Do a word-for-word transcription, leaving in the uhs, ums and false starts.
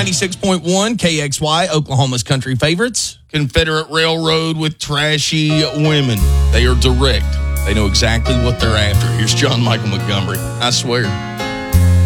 ninety-six point one K X Y, Oklahoma's country favorites. Confederate Railroad with trashy women. They are direct. They know exactly what they're after. Here's John Michael Montgomery. I swear.